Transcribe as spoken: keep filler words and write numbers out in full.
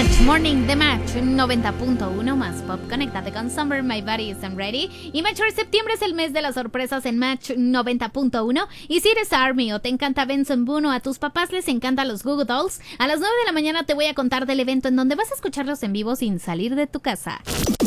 Match Morning de Match noventa punto uno más pop. Conéctate con Summer, My Body Isn't Ready. Y Match for septiembre es el mes de las sorpresas en Match noventa punto uno. Y si eres ARMY o te encanta Benson Boone o a tus papás les encantan los Goo Goo Dolls, a las nueve de la mañana te voy a contar del evento en donde vas a escucharlos en vivo sin salir de tu casa.